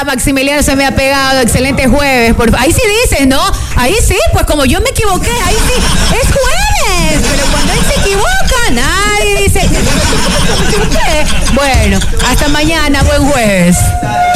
ya Maximiliano se me ha pegado, excelente jueves. Ahí sí dices, ¿no? Ahí sí, pues como yo me equivoqué, ahí sí, es jueves. Pero cuando él se equivoca, nadie dice, ¿cómo me equivoqué? Bueno, hasta mañana, buen jueves.